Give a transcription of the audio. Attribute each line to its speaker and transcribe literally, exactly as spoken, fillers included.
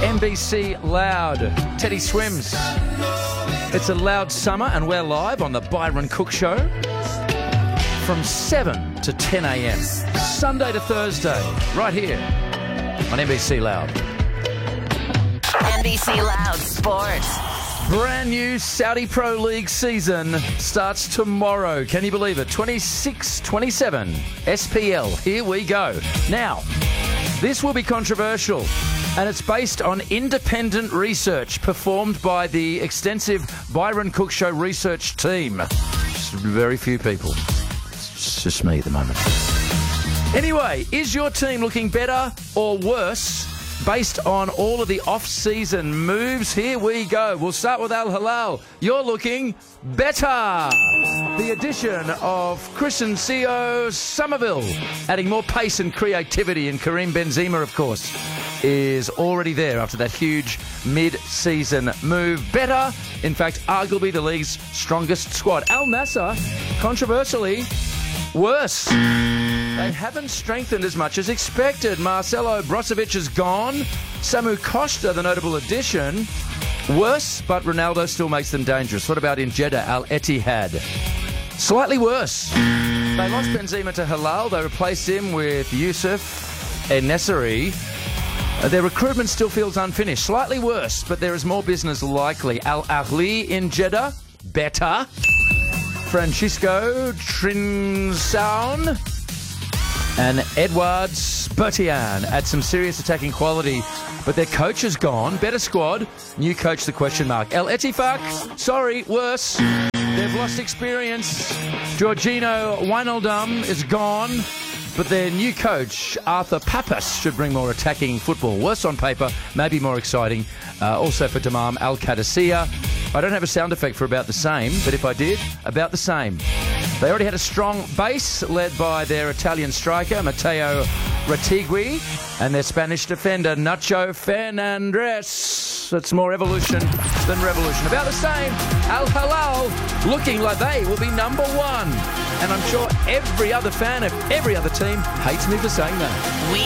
Speaker 1: N B C Loud. Teddy Swims. It's a loud summer and we're live on the Byron Cook Show from seven to ten a.m. Sunday to Thursday, right here on N B C Loud.
Speaker 2: N B C Loud Sports.
Speaker 1: Brand new Saudi Pro League season starts tomorrow. Can you believe it? twenty-six twenty-seven S P L. Here we go. Now, this will be controversial, and it's based on independent research performed by the extensive Byron Cook Show research team. Just very few people. It's just me at the moment. Anyway, is your team looking better or worse based on all of the off-season moves? Here we go. We'll start with Al Hilal. You're looking better. The addition of Crescencio Somerville, adding more pace and creativity, and Karim Benzema, of course, is already there after that huge mid-season move. Better, in fact, arguably the league's strongest squad. Al Nassr, controversially, worse. They haven't strengthened as much as expected. Marcelo Brozovic is gone. Samu Costa, the notable addition. Worse, but Ronaldo still makes them dangerous. What about in Jeddah, Al Ittihad? Slightly worse. They lost Benzema to Hilal. They replaced him with Yusuf En-Nesyri. Uh, their recruitment still feels unfinished. Slightly worse, but there is more business likely. Al Ahly in Jeddah, better. Francisco Trinsaun and Edouard Bertian add some serious attacking quality, but their coach is gone. Better squad. New coach, the question mark. El Ettifaq, sorry, worse. They've lost experience. Georgino Wijnaldum is gone, but their new coach, Arthur Papas, should bring more attacking football. Worse on paper, maybe more exciting. Uh, also for Damam Al Qadisiyah. I don't have a sound effect for about the same, but if I did, about the same. They already had a strong base led by their Italian striker, Matteo Retegui, and their Spanish defender, Nacho Fernandez. It's more evolution than revolution. About the same. Al Hilal looking like they will be number one. And I'm sure every other fan of every other team hates me for saying that.
Speaker 2: We